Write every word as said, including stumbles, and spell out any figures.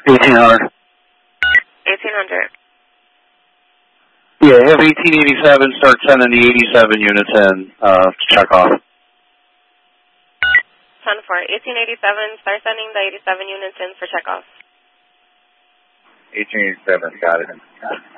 eighteen hundred. eighteen hundred. Yeah, have eighteen eighty-seven, start sending the eighty-seven units in uh, to check off. ten four. eighteen eighty-seven, start sending the eighty-seven units in for checkoff. eighteen eighty-seven, got it.